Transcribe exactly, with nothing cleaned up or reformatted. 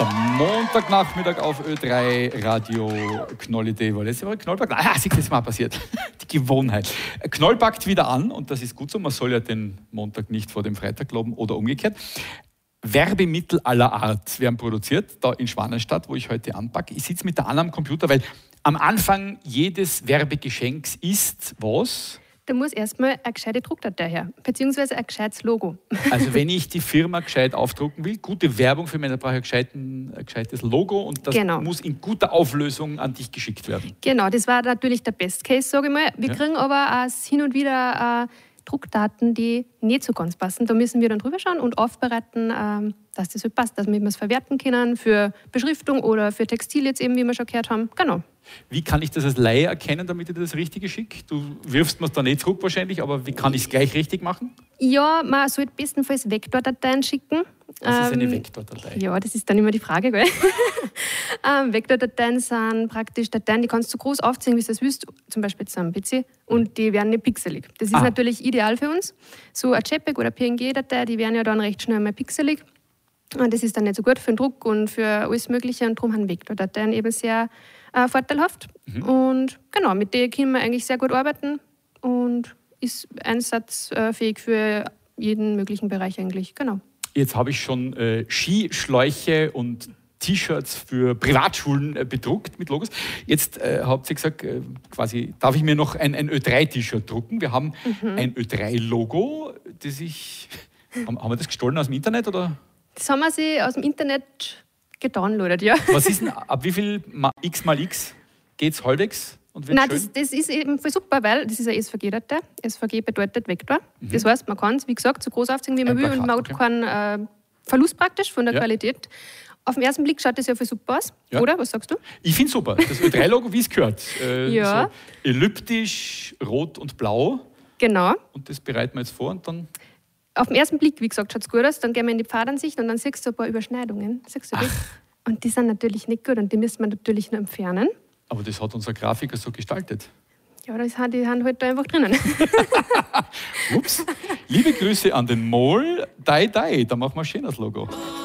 Der Montagnachmittag auf Ö drei, Radio Knoll-Idee. War letzte Woche Knoll-packt? Ah, siehst du, das ist mal passiert. Die Gewohnheit. Knoll packt wieder an und das ist gut so. Man soll ja den Montag nicht vor dem Freitag glauben oder umgekehrt. Werbemittel aller Art werden produziert, da in Schwanenstadt, wo ich heute anpacke. Ich sitze mit der Anna am Computer, weil am Anfang jedes Werbegeschenks ist was? Da muss erstmal eine gescheite Druckdatei her, beziehungsweise ein gescheites Logo. Also wenn ich die Firma gescheit aufdrucken will, gute Werbung für mich, dann brauche ich ein, ein gescheites Logo und das genau. muss in guter Auflösung an dich geschickt werden. Genau, das war natürlich der Best Case, sage ich mal. Wir ja. kriegen aber auch hin und wieder äh, Druckdaten, die nicht so ganz passen. Da müssen wir dann drüber schauen und aufbereiten, ähm, dass das halt passt, dass wir es verwerten können für Beschriftung oder für Textil jetzt eben, wie wir schon gehört haben. Genau. Wie kann ich das als Laie erkennen, damit ich das Richtige schicke? Du wirfst mir es dann nicht zurück wahrscheinlich, aber wie kann ich es gleich richtig machen? Ja, man sollte bestenfalls Vektordateien schicken. Was ist eine Vektordatei? Ja, das ist dann immer die Frage, gell? ähm, Vektordateien sind praktisch Dateien, die kannst du so groß aufziehen, wie du das willst, zum Beispiel zu einem P C, und die werden nicht pixelig. Das ist ah. natürlich ideal für uns. So eine JPEG oder P N G-Datei, die werden ja dann recht schnell mal pixelig. Und das ist dann nicht so gut für den Druck und für alles Mögliche. Und darum haben Vektordateien eben sehr äh, vorteilhaft. Mhm. Und genau, mit denen können wir eigentlich sehr gut arbeiten und ist einsatzfähig für jeden möglichen Bereich eigentlich. Genau. Jetzt habe ich schon äh, Skischläuche und T-Shirts für Privatschulen äh, bedruckt mit Logos. Jetzt äh, habt ihr gesagt, äh, quasi, darf ich mir noch ein, ein Ö drei T-Shirt drucken? Wir haben mhm. ein Ö drei Logo, das ich... haben, haben wir das gestohlen aus dem Internet, oder? Das haben wir sie aus dem Internet gedownloadet, ja. Was ist denn, ab wie viel x mal x geht es halbwegs? Und wird Nein, schön? das, das ist eben voll super, weil das ist eine S V G-Datei. S V G bedeutet Vektor. Mhm. Das heißt, man kann es, wie gesagt, so groß aufziehen, wie man will, und man hat okay. keinen äh, Verlust praktisch von der ja. Qualität. Auf den ersten Blick schaut das ja voll super aus, ja. oder? Was sagst du? Ich finde es super. Das Ö drei Logo, wie es gehört. Äh, ja. So elliptisch, rot und blau. Genau. Und das bereiten wir jetzt vor und dann... Auf den ersten Blick, wie gesagt, schaut es gut aus. Dann gehen wir in die Pfadansicht und dann siehst du ein paar Überschneidungen. Siehst du das? Und die sind natürlich nicht gut und die müssen wir natürlich nur entfernen. Aber das hat unser Grafiker so gestaltet. Ja, das haben die haben halt da einfach drinnen. Ups. Liebe Grüße an den Mol. Dai Dai, da machen wir ein schönes Logo.